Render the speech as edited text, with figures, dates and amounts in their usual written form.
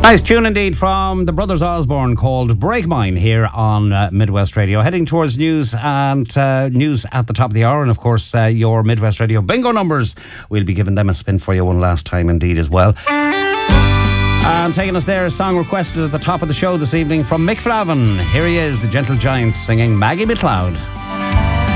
Nice tune indeed from the Brothers Osborne called Break Mine here on Midwest Radio. Heading towards news and news at the top of the hour, and of course your Midwest Radio bingo numbers. We'll be giving them a spin for you one last time indeed as well. And taking us there, a song requested at the top of the show this evening from Mick Flavin. Here he is, the Gentle Giant, singing Maggie McLeod.